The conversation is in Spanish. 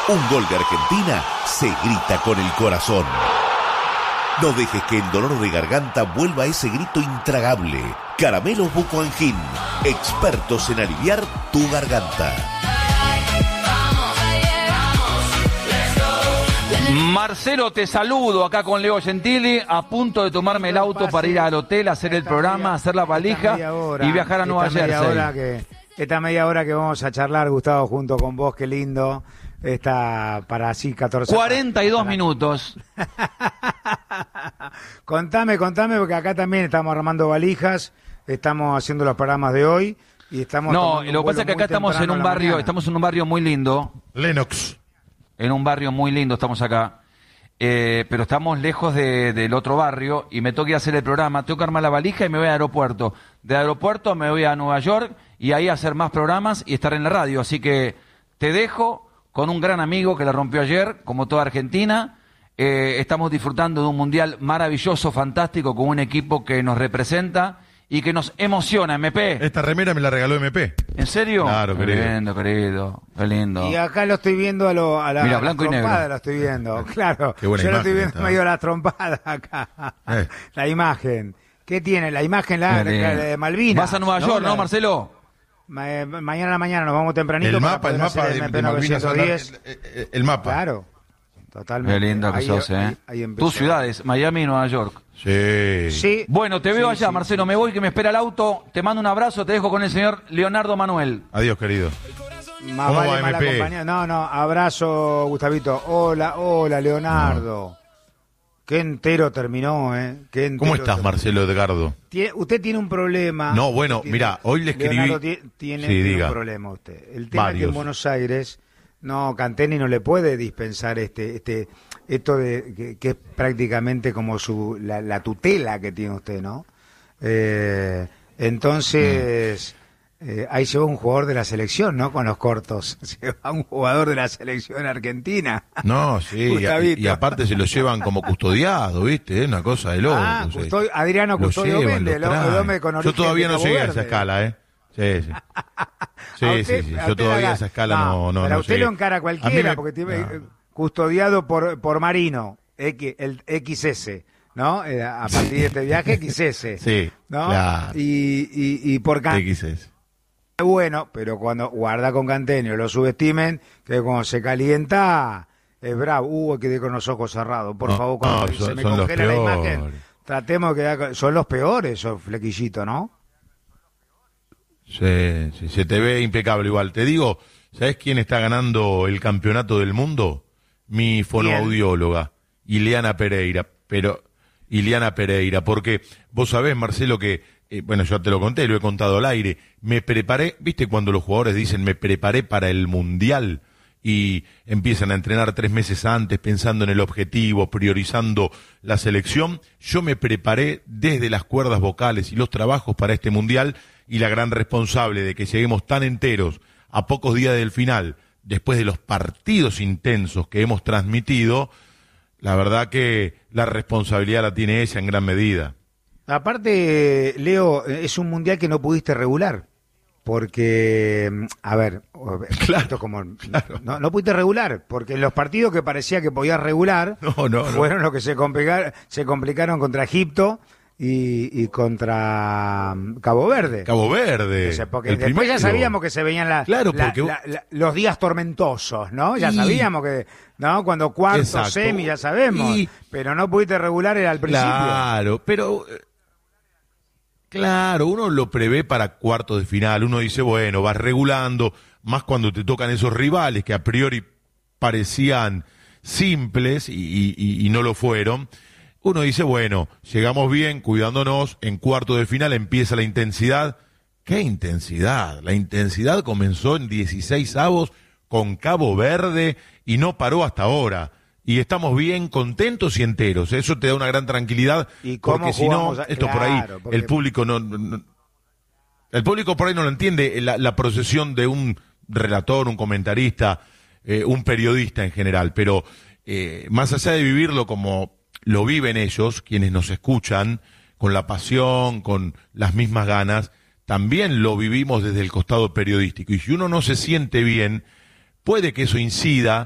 Un gol de Argentina se grita con el corazón. No dejes que el dolor de garganta vuelva a ese grito intragable. Caramelos Bucoangin, expertos en aliviar tu garganta. Marcelo, te saludo acá con Leo Gentili, a punto de tomarme el auto para ir al hotel, hacer el programa, hacer la valija y viajar a Nueva Jersey. Esta media hora que vamos a charlar, Gustavo, junto con vos, qué lindo. Está para así 14... 42 minutos. Contame, porque acá también estamos armando valijas, estamos haciendo los programas de hoy y estamos... No, lo que pasa es que acá estamos en un barrio muy lindo. Lennox. En un barrio muy lindo estamos acá, pero estamos lejos del otro barrio y me toca ir a hacer el programa, tengo que armar la valija y me voy al aeropuerto. Del aeropuerto me voy a Nueva York y ahí a hacer más programas y estar en la radio. Así que te dejo con un gran amigo que la rompió ayer, como toda Argentina. Estamos disfrutando de un mundial maravilloso, fantástico, con un equipo que nos representa y que nos emociona, MP. Esta remera me la regaló MP. ¿En serio? Claro, querido. Qué lindo. Y acá lo estoy viendo a la Mira, blanco y negro. trompada, lo estoy viendo, claro. Qué buena yo lo imagen, estoy viendo medio la trompada acá. La imagen. ¿Qué tiene? La imagen la de Malvinas. Vas a Nueva York, ¿no, Marcelo? Mañana a la mañana nos vamos tempranito. El mapa de Malvinas. El mapa. Claro. Totalmente. Qué lindo que sos, Tus ciudades, Miami y Nueva York. Sí. Bueno, te veo allá, Marcelo. Me voy, que me espera el auto. Te mando un abrazo. Te dejo con el señor Leonardo Manuel. Adiós, querido. Más vale mala compañía. No, abrazo, Gustavito. Hola, Leonardo. Qué entero terminó, ¿Cómo estás, Marcelo Edgardo? Usted tiene un problema. No, bueno, mira, hoy le escribí... Leonardo tiene un problema usted. El tema es que en Buenos Aires... No, Canteni no le puede dispensar esto de que es prácticamente como la tutela que tiene usted, ¿no? Entonces, ahí se va un jugador de la selección, ¿no? Con los cortos. Se va un jugador de la selección argentina. No, sí, y aparte se lo llevan como custodiado, ¿viste? Es una cosa de loco. Adriano Custodio Méndez, el hombre con origen. Yo todavía no llegué a esa escala, Sí. Yo todavía a esa escala no pero usted llegué. lo encara cualquiera, porque tiene custodiado por Marino, el XS, ¿no? A partir de este viaje, XS. Sí, ¿no? claro. Y por XS. Bueno, pero cuando guarda con Canteni, lo subestimen, que cuando se calienta, es bravo. Quedé con los ojos cerrados, por favor, cuando se me congela la imagen. Tratemos de quedar son los peores, esos flequillitos, ¿no? Sí, se te ve impecable igual. Te digo, ¿sabes quién está ganando el campeonato del mundo? Mi fonoaudióloga, Ileana Pereira. Porque vos sabés, Marcelo, que, bueno, yo te lo conté, lo he contado al aire, me preparé, ¿viste cuando los jugadores dicen me preparé para el mundial? Y empiezan a entrenar 3 meses antes, pensando en el objetivo, priorizando la selección. Yo me preparé desde las cuerdas vocales y los trabajos para este mundial, y la gran responsable de que lleguemos tan enteros a pocos días del final, después de los partidos intensos que hemos transmitido, la verdad que la responsabilidad la tiene ella en gran medida. Aparte, Leo, es un mundial que no pudiste regular. Porque, a ver, claro. No pudiste regular, porque en los partidos que parecía que podías regular, fueron los que se complicaron contra Egipto y contra Cabo Verde. O sea, porque después ya sabíamos que se veían los días tormentosos, ¿no? Ya sabíamos que, ¿no? Cuando cuarto, semi, ya sabemos. Pero no pudiste regular al principio. Claro, pero... Claro, uno lo prevé para cuartos de final, uno dice, bueno, vas regulando, más cuando te tocan esos rivales que a priori parecían simples y no lo fueron. Uno dice, bueno, llegamos bien, cuidándonos, en cuartos de final empieza la intensidad. ¿Qué intensidad? La intensidad comenzó en 16avos con Cabo Verde y no paró hasta ahora. Y estamos bien, contentos y enteros. Eso te da una gran tranquilidad. Porque si no, esto por ahí, el público el público por ahí no lo entiende, la procesión de un relator, un comentarista, un periodista en general. Pero más allá de vivirlo como lo viven ellos, quienes nos escuchan, con la pasión, con las mismas ganas, también lo vivimos desde el costado periodístico. Y si uno no se siente bien, puede que eso incida